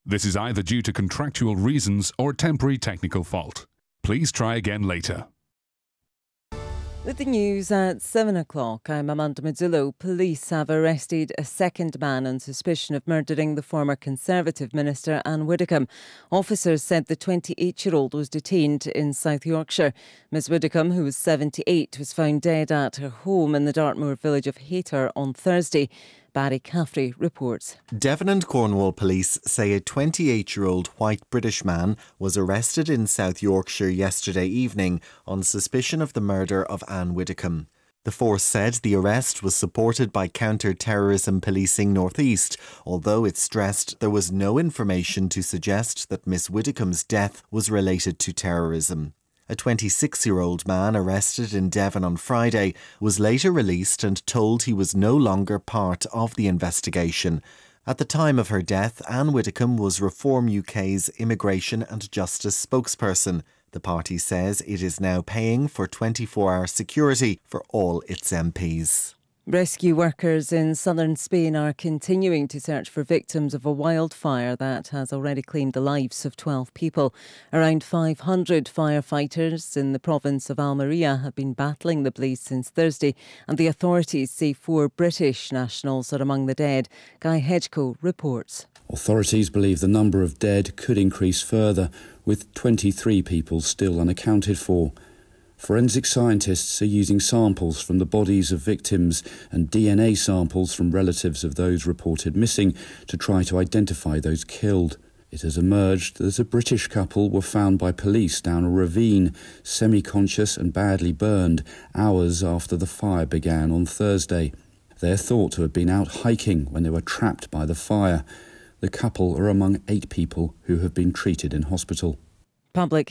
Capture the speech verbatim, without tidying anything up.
This is either due to contractual reasons or temporary technical fault. Please try again later. With the news at seven o'clock, I'm Amanda Mazzillo. Police have arrested a second man on suspicion of murdering the former Conservative Minister Anne Widdecombe. Officers said the twenty-eight-year-old was detained in South Yorkshire. Miss Widdecombe, who was seventy-eight, was found dead at her home in the Dartmoor village of Hayter on Thursday. Barry Caffrey reports. Devon and Cornwall police say a twenty-eight-year-old white British man was arrested in South Yorkshire yesterday evening on suspicion of the murder of Anne Widdecombe. The force said the arrest was supported by Counter-Terrorism Policing North East, although it stressed there was no information to suggest that Miss Widdecombe's death was related to terrorism. A twenty-six-year-old man arrested in Devon on Friday was later released and told he was no longer part of the investigation. At the time of her death, Anne Widdecombe was Reform U K's Immigration and Justice spokesperson. The party says it is now paying for twenty-four hour security for all its M Ps. Rescue workers in southern Spain are continuing to search for victims of a wildfire that has already claimed the lives of twelve people. Around five hundred firefighters in the province of Almeria have been battling the blaze since Thursday, and the authorities say four British nationals are among the dead. Guy Hedgecoe reports. Authorities believe the number of dead could increase further, with twenty-three people still unaccounted for. Forensic scientists are using samples from the bodies of victims and D N A samples from relatives of those reported missing to try to identify those killed. It has emerged that a British couple were found by police down a ravine, semi-conscious and badly burned, hours after the fire began on Thursday. They are thought to have been out hiking when they were trapped by the fire. The couple are among eight people who have been treated in hospital. Public